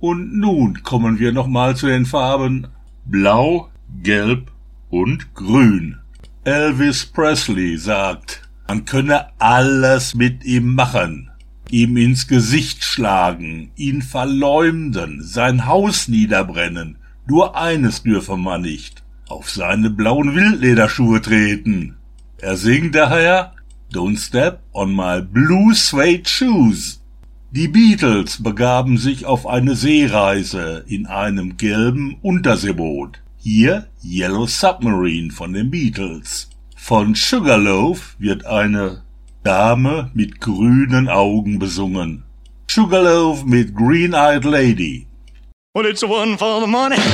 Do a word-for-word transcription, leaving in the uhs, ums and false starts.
Und nun kommen wir nochmal zu den Farben Blau, Gelb und Grün. Elvis Presley sagt, man könne alles mit ihm machen, ihm ins Gesicht schlagen, ihn verleumden, sein Haus niederbrennen. Nur eines dürfe man nicht, auf seine blauen Wildlederschuhe treten. Er singt daher, Don't step on my blue suede shoes. Die Beatles begaben sich auf eine Seereise in einem gelben Unterseeboot. Hier Yellow Submarine von den Beatles. Von Sugarloaf wird eine Dame mit grünen Augen besungen. Sugarloaf mit Green-Eyed Lady. Well, it's a one for the money.